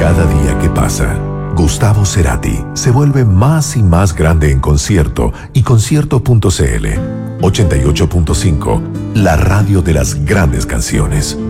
cada día que pasa, Gustavo Cerati se vuelve más y más grande en concierto y concierto.cl 88.5, la radio de las grandes canciones.